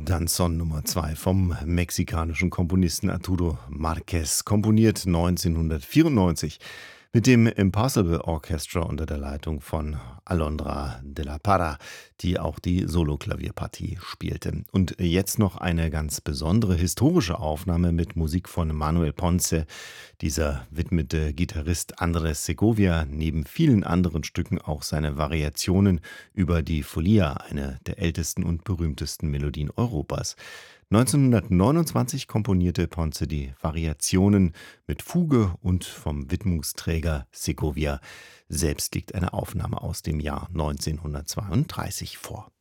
Danzón Nummer 2 vom mexikanischen Komponisten Arturo Márquez, komponiert 1994 mit dem Impossible Orchestra unter der Leitung von Alondra de la Parra, die auch die Soloklavierpartie spielte. Und jetzt noch eine ganz besondere historische Aufnahme mit Musik von Manuel Ponce. Dieser widmete Gitarrist Andrés Segovia neben vielen anderen Stücken auch seine Variationen über die Folia, eine der ältesten und berühmtesten Melodien Europas. 1929 komponierte Ponce die Variationen mit Fuge und vom Widmungsträger Segovia selbst liegt eine Aufnahme aus dem Jahr 1932 vor.